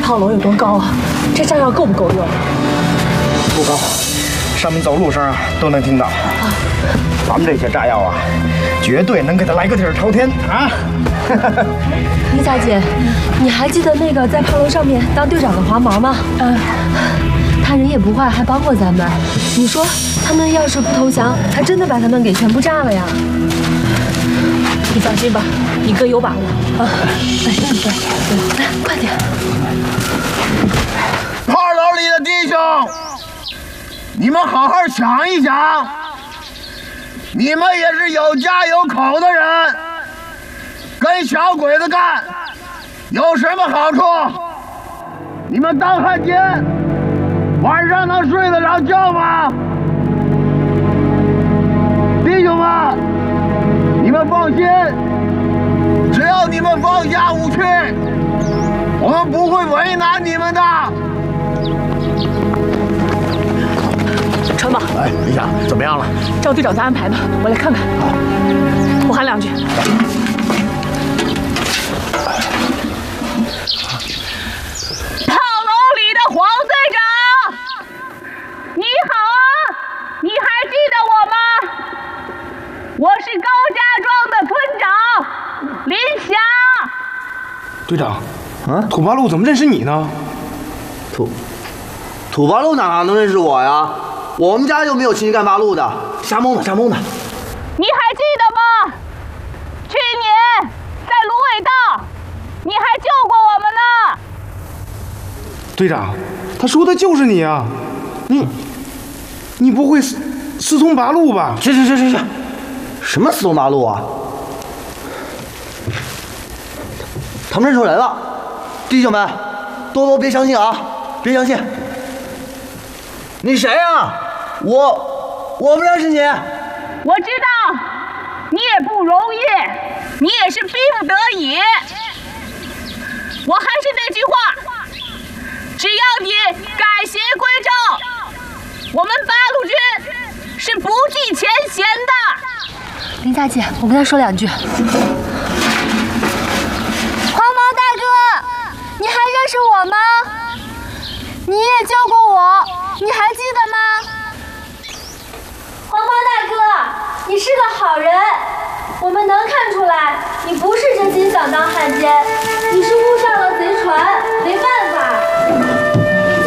炮楼有多高啊？这炸药够不够用？ 不高，上面走路声啊都能听到。咱们这些炸药啊，绝对能给他来个底儿朝天啊！ 林小姐，你还记得那个在炮楼上面当队长的黄毛吗？他人也不坏，还帮过咱们。你说他们要是不投降，还真的把他们给全部炸了呀？你放心吧，你哥有把握啊！来，快点！ 炮楼里的弟兄，你们好好想一想，你们也是有家有口的人，跟小鬼子干有什么好处？你们当汉奸，晚上能睡得着觉吗？弟兄们，你们放心，只要你们放下武器，我们不会为难你们的。 川宝， 哎，李想怎么样了？ 赵队长在安排呢，我来看看。我喊两句。 炮楼里的黄队长，你好啊！你还记得我吗？我是高家庄的村长林霞。 队长，土八路怎么认识你呢？ 土八路哪能认识我呀？我们家又没有亲戚干八路的，瞎蒙的，瞎蒙的。 你还记得吗？去年在芦苇道，你还救过我们呢。 队长，他说的就是你啊！你不会私通八路吧？ 去，什么私通八路啊？他们认出人了，弟兄们，多别相信啊，别相信。你谁呀？我不认识你。 我知道，你也不容易，你也是逼不得已。我还是那句话，只要你改邪归正，我们八路军是不计前嫌的。 林大姐，我跟他说两句。黄毛大哥，你还认识我吗？你也救过我，你还记得吗？黄毛大哥，你是个好人，我们能看出来，你不是真心想当汉奸，你是误上了贼船。